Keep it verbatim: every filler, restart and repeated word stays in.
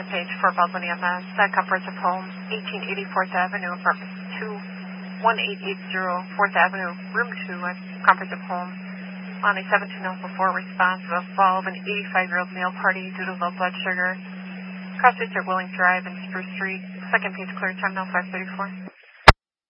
second page for Baldwin E M S, uh, comprehensive home, eighteen eighty Fourth Avenue, apartment two one eight eight zero Fourth Avenue, room two, uh, comprehensive home. On a seven two nine four response of a fall of an eighty-five-year-old male party due to low blood sugar. Cross streets are Willing Drive and Spruce Street. Second page clear, time now five thirty-four.